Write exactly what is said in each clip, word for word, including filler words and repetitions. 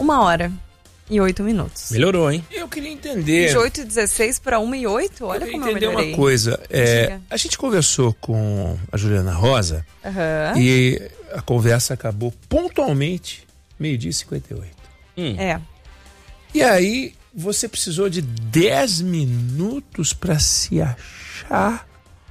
uma hora e oito minutos. Melhorou, hein? Eu queria entender... De oito e dezesseis para uma e oito? Olha eu como eu entender melhorei. uma coisa. É, a gente conversou com a Juliana Rosa uhum. e a conversa acabou pontualmente meio-dia e cinquenta e oito. Hum. É. E aí, você precisou de dez minutos para se achar,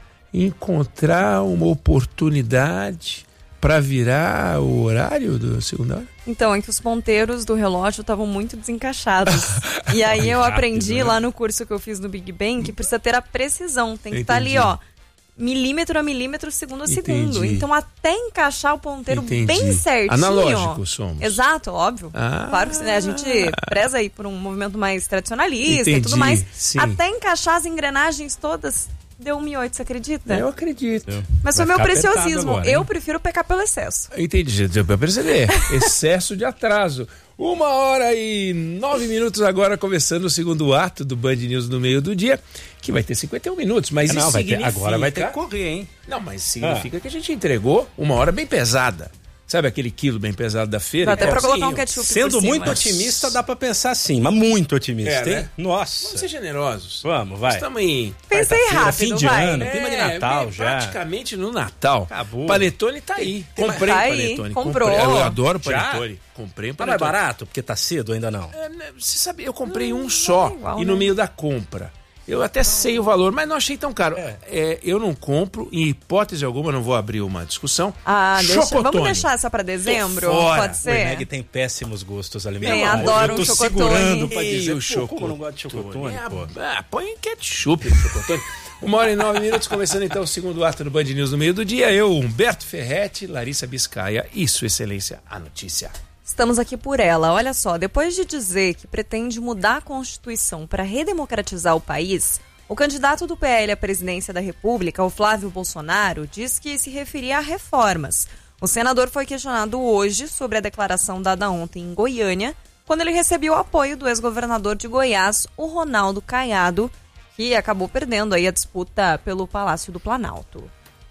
encontrar uma oportunidade para virar o horário do segundo hora? Então, é que os ponteiros do relógio estavam muito desencaixados. E aí eu aprendi rápido, né? Lá no curso que eu fiz no Big Bang que precisa ter a precisão. Tem que estar tá ali, ó, milímetro a milímetro, segundo a Entendi. segundo. Então, até encaixar o ponteiro Entendi. bem certinho. Analógico somos. Exato, óbvio. Ah, claro que né, a gente preza aí por um movimento mais tradicionalista Entendi. e tudo mais. Sim. Até encaixar as engrenagens todas... Deu uma e oito, você acredita? Eu acredito. Mas foi meu preciosismo. Agora, eu prefiro pecar pelo excesso. Entendi, deu pra perceber. Excesso de atraso. Uma hora e nove minutos agora, começando o segundo ato do Band News no meio do dia, que vai ter cinquenta e um minutos, mas é, não, isso vai significa... ter, agora vai ter que correr, hein? Não, mas significa ah. que a gente entregou uma hora bem pesada. Sabe aquele quilo bem pesado da feira? Dá até pra colocar um ketchup Sendo por cima. muito otimista, dá pra pensar assim, mas muito otimista, é, hein? Né? Nossa. Vamos ser generosos. Vamos, vai. Estamos em... Pensei rápido, fim de vai. ano, clima de Natal é, já. Praticamente no Natal. Acabou. Panetone tá aí. Comprei tá panetone. Aí, comprou. Comprei. Eu adoro já? panetone. Comprei um Tá panetone. mais barato? Porque tá cedo ou ainda não? É, você sabe, eu comprei hum, um só. É igual, e né? no meio da compra. Eu até sei o valor, mas não achei tão caro. É. É, eu não compro, em hipótese alguma, não vou abrir uma discussão. Ah, deixa, Chocotone. Vamos deixar essa pra dezembro? Pode ser? O Eneg tem péssimos gostos alimentares. Bem, adoro eu tô um chocotone. segurando pra Ei, dizer, o pô, chocotone. como eu não gosto de chocotone, é, pô. Ah, põe ketchup no chocotone. Uma hora e nove minutos, começando então o segundo ato do Band News no meio do dia. Eu, Humberto Ferretti, Larissa Biscaia e Sua Excelência, a notícia. Estamos aqui por ela. Olha só, depois de dizer que pretende mudar a Constituição para redemocratizar o país, o candidato do P L à presidência da República, o Flávio Bolsonaro, diz que se referia a reformas. O senador foi questionado hoje sobre a declaração dada ontem em Goiânia, quando ele recebeu o apoio do ex-governador de Goiás, o Ronaldo Caiado, que acabou perdendo aí a disputa pelo Palácio do Planalto.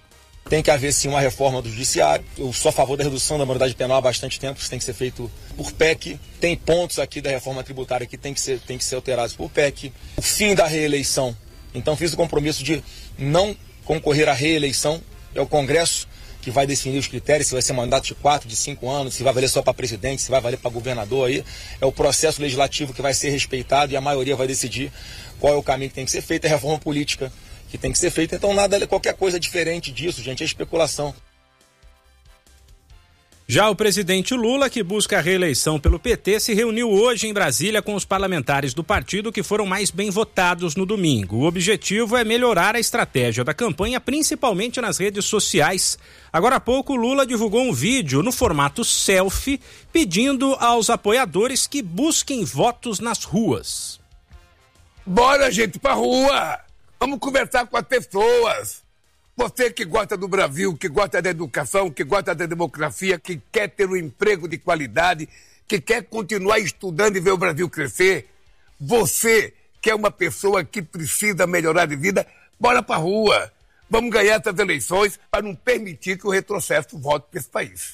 Tem que haver sim uma reforma do judiciário. Eu sou a favor da redução da maioridade penal há bastante tempo, isso tem que ser feito por P E C. Tem pontos aqui da reforma tributária que tem que ser, tem que ser alterados por P E C. O fim da reeleição. Então fiz o compromisso de não concorrer à reeleição. É o Congresso que vai definir os critérios, se vai ser mandato de quatro, de cinco anos, se vai valer só para presidente, se vai valer para governador. Aí é o processo legislativo que vai ser respeitado e a maioria vai decidir qual é o caminho que tem que ser feito. É a reforma política que tem que ser feita. Então nada, qualquer coisa diferente disso, gente, é especulação. Já o presidente Lula, que busca a reeleição pelo P T, se reuniu hoje em Brasília com os parlamentares do partido que foram mais bem votados no domingo. O objetivo é melhorar a estratégia da campanha, principalmente nas redes sociais. Agora há pouco, Lula divulgou um vídeo no formato selfie, pedindo aos apoiadores que busquem votos nas ruas. Bora, gente, pra rua! Vamos conversar com as pessoas! Você que gosta do Brasil, que gosta da educação, que gosta da democracia, que quer ter um emprego de qualidade, que quer continuar estudando e ver o Brasil crescer, você que é uma pessoa que precisa melhorar de vida, bora pra rua. Vamos ganhar essas eleições para não permitir que o retrocesso volte para esse país.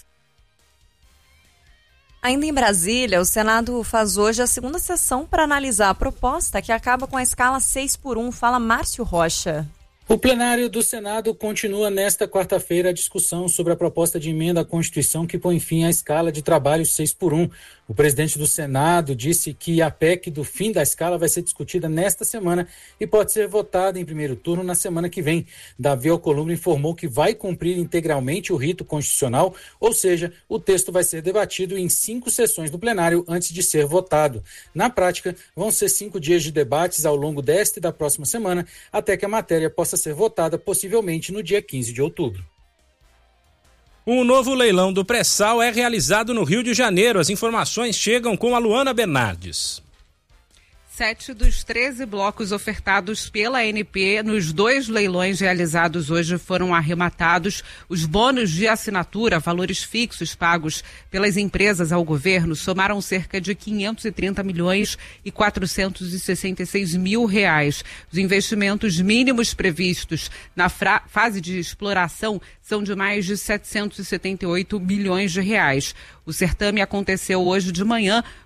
Ainda em Brasília, o Senado faz hoje a segunda sessão para analisar a proposta que acaba com a escala seis por um. Fala Márcio Rocha. O plenário do Senado continua nesta quarta-feira a discussão sobre a proposta de emenda à Constituição que põe fim à escala de trabalho seis por um. O presidente do Senado disse que a P E C do fim da escala vai ser discutida nesta semana e pode ser votada em primeiro turno na semana que vem. Davi Alcolumbre informou que vai cumprir integralmente o rito constitucional, ou seja, o texto vai ser debatido em cinco sessões do plenário antes de ser votado. Na prática, vão ser cinco dias de debates ao longo desta e da próxima semana, até que a matéria possa ser votada possivelmente no dia quinze de outubro. Um novo leilão do pré-sal é realizado no Rio de Janeiro. As informações chegam com a Luana Bernardes. Sete dos treze blocos ofertados pela A N P nos dois leilões realizados hoje foram arrematados. Os bônus de assinatura, valores fixos pagos pelas empresas ao governo, somaram cerca de quinhentos e trinta milhões e quatrocentos e sessenta e seis mil reais. Os investimentos mínimos previstos na fra- fase de exploração são de mais de setecentos e setenta e oito milhões de reais. O certame aconteceu hoje de manhã,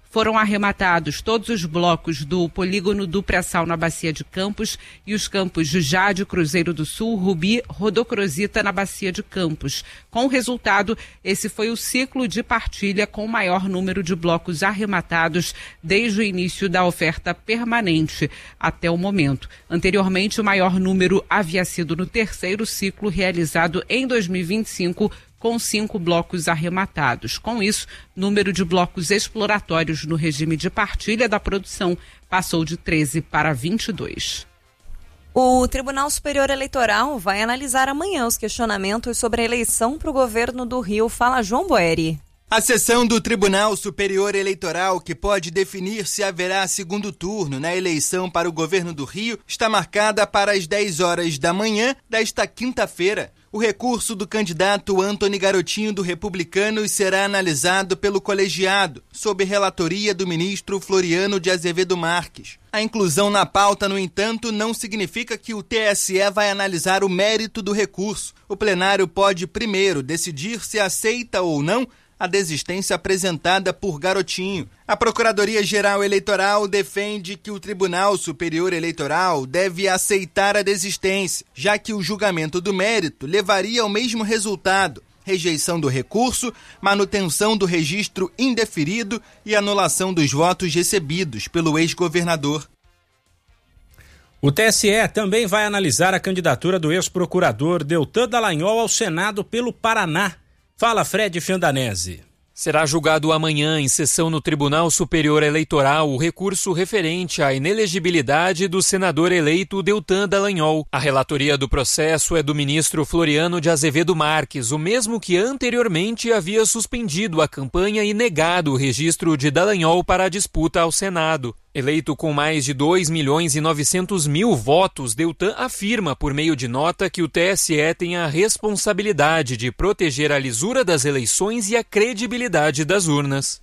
foram arrematados todos os blocos do polígono do Pré-Sal na Bacia de Campos e os campos de Jade, Cruzeiro do Sul, Rubi, Rodocrosita na Bacia de Campos. Com o resultado, esse foi o ciclo de partilha com o maior número de blocos arrematados desde o início da oferta permanente até o momento. Anteriormente, o maior número havia sido no terceiro ciclo realizado em dois mil e vinte e cinco, com cinco blocos arrematados. Com isso, o número de blocos exploratórios no regime de partilha da produção passou de treze para vinte e dois. O Tribunal Superior Eleitoral vai analisar amanhã os questionamentos sobre a eleição para o governo do Rio. Fala, João Boeri. A sessão do Tribunal Superior Eleitoral, que pode definir se haverá segundo turno na eleição para o governo do Rio, está marcada para as dez horas da manhã desta quinta-feira. O recurso do candidato Antony Garotinho do Republicanos será analisado pelo colegiado, sob relatoria do ministro Floriano de Azevedo Marques. A inclusão na pauta, no entanto, não significa que o T S E vai analisar o mérito do recurso. O plenário pode primeiro decidir se aceita ou não a desistência apresentada por Garotinho. A Procuradoria-Geral Eleitoral defende que o Tribunal Superior Eleitoral deve aceitar a desistência, já que o julgamento do mérito levaria ao mesmo resultado: rejeição do recurso, manutenção do registro indeferido e anulação dos votos recebidos pelo ex-governador. O T S E também vai analisar a candidatura do ex-procurador Deltan Dallagnol ao Senado pelo Paraná. Fala, Fred Fiandanese. Será julgado amanhã, em sessão no Tribunal Superior Eleitoral, o recurso referente à inelegibilidade do senador eleito Deltan Dallagnol. A relatoria do processo é do ministro Floriano de Azevedo Marques, o mesmo que anteriormente havia suspendido a campanha e negado o registro de Dallagnol para a disputa ao Senado. Eleito com mais de dois milhões e novecentos mil votos, Deltan afirma, por meio de nota, que o T S E tem a responsabilidade de proteger a lisura das eleições e a credibilidade das urnas.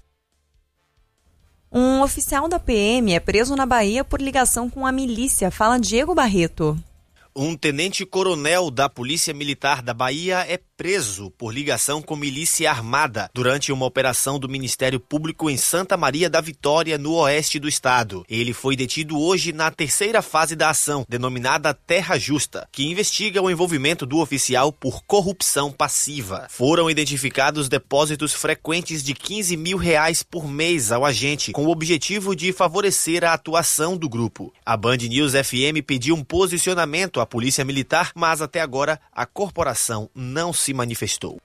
Um oficial da P M é preso na Bahia por ligação com a milícia. Fala, Diego Barreto. Um tenente-coronel da Polícia Militar da Bahia é preso por ligação com milícia armada durante uma operação do Ministério Público em Santa Maria da Vitória, no oeste do estado. Ele foi detido hoje na terceira fase da ação, denominada Terra Justa, que investiga o envolvimento do oficial por corrupção passiva. Foram identificados depósitos frequentes de quinze mil reais por mês ao agente, com o objetivo de favorecer a atuação do grupo. A Band News F M pediu um posicionamento à Polícia Militar, mas até agora a corporação não se manifestou.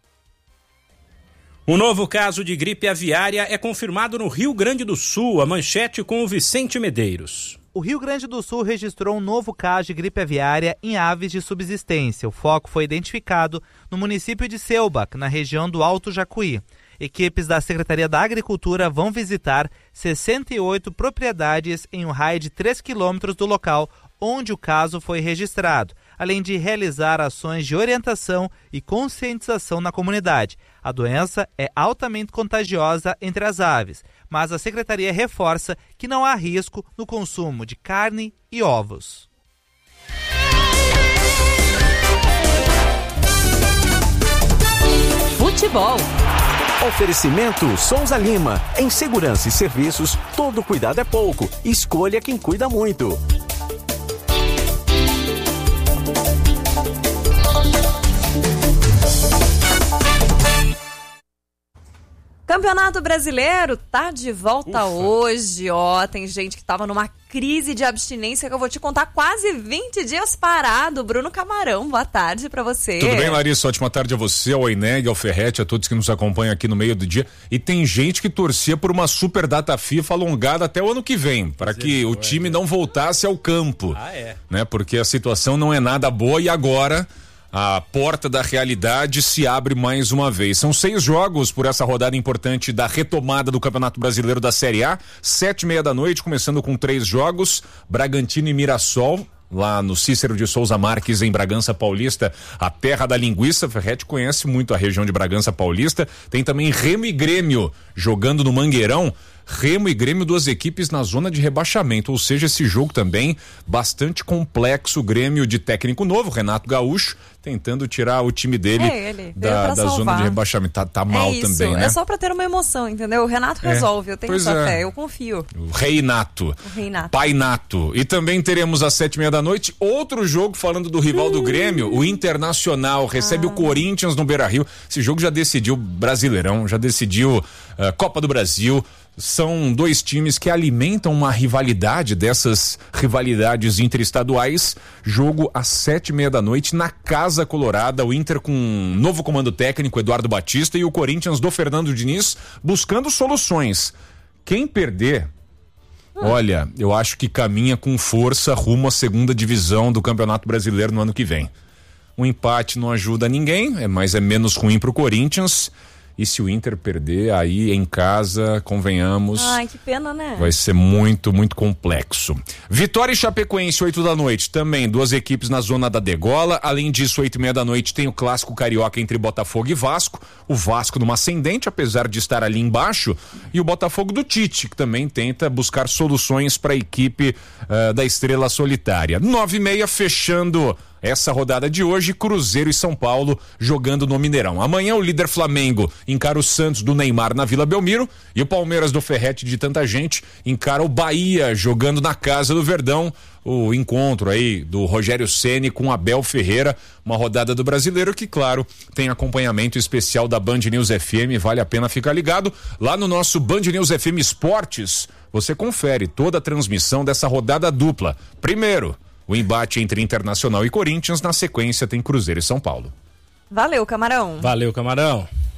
Um novo caso de gripe aviária é confirmado no Rio Grande do Sul. A manchete com o Vicente Medeiros. O Rio Grande do Sul registrou um novo caso de gripe aviária em aves de subsistência. O foco foi identificado no município de Selbach, na região do Alto Jacuí. Equipes da Secretaria da Agricultura vão visitar sessenta e oito propriedades em um raio de três quilômetros do local onde o caso foi registrado, além de realizar ações de orientação e conscientização na comunidade. A doença é altamente contagiosa entre as aves, mas a Secretaria reforça que não há risco no consumo de carne e ovos. Futebol. Oferecimento Souza Lima. Em segurança e serviços, todo cuidado é pouco. Escolha quem cuida muito. Campeonato Brasileiro tá de volta Ufa. hoje, ó. Tem gente que tava numa crise de abstinência que eu vou te contar, quase vinte dias parado. Bruno Camarão, boa tarde pra você. Tudo bem, Larissa? Ótima tarde a você, ao Eneg, ao Ferrete, a todos que nos acompanham aqui no meio do dia. E tem gente que torcia por uma super data FIFA alongada até o ano que vem, para que o time não voltasse ao campo. Ah, é? Né? Porque a situação não é nada boa e agora a porta da realidade se abre mais uma vez. São seis jogos por essa rodada importante da retomada do Campeonato Brasileiro da Série A. Sete e meia da noite, começando com três jogos. Bragantino e Mirassol, lá no Cícero de Souza Marques, em Bragança Paulista, a terra da linguiça. Ferretti conhece muito a região de Bragança Paulista. Tem também Remo e Grêmio jogando no Mangueirão. Remo e Grêmio, duas equipes na zona de rebaixamento, ou seja, esse jogo também bastante complexo. Grêmio de técnico novo, Renato Gaúcho, tentando tirar o time dele é, ele. da, da zona de rebaixamento. Tá, tá mal é isso. também, né? É só pra ter uma emoção, entendeu? O Renato É. resolve, eu tenho Pois essa é. fé, eu confio. O Reinato. O Reinato. Pai Nato. E também teremos às sete e meia da noite outro jogo falando do rival do Grêmio, o Internacional recebe Ah. o Corinthians no Beira-Rio. Esse jogo já decidiu Brasileirão, já decidiu uh, Copa do Brasil. São dois times que alimentam uma rivalidade, dessas rivalidades interestaduais. Jogo às sete e meia da noite na Casa Colorada. O Inter com um novo comando técnico, Eduardo Batista, e o Corinthians do Fernando Diniz buscando soluções. Quem perder, olha, eu acho que caminha com força rumo à segunda divisão do Campeonato Brasileiro no ano que vem. Um empate não ajuda ninguém, é, mas é menos ruim pro Corinthians. E se o Inter perder, aí em casa, convenhamos, Ai, que pena, né? vai ser muito, muito complexo. Vitória e Chapecoense, oito da noite. Também duas equipes na zona da degola. Além disso, oito e meia da noite tem o clássico carioca entre Botafogo e Vasco. O Vasco numa ascendente, apesar de estar ali embaixo. E o Botafogo do Tite, que também tenta buscar soluções para a equipe uh, da Estrela Solitária. Nove e meia, fechando essa rodada de hoje, Cruzeiro e São Paulo jogando no Mineirão. Amanhã o líder Flamengo encara o Santos do Neymar na Vila Belmiro e o Palmeiras do Ferrete de tanta gente encara o Bahia jogando na Casa do Verdão. O encontro aí do Rogério Ceni com Abel Ferreira, uma rodada do Brasileiro que, claro, tem acompanhamento especial da Band News F M, vale a pena ficar ligado. Lá no nosso Band News F M Esportes, você confere toda a transmissão dessa rodada dupla. Primeiro, o embate entre Internacional e Corinthians, na sequência tem Cruzeiro e São Paulo. Valeu, Camarão. Valeu, Camarão.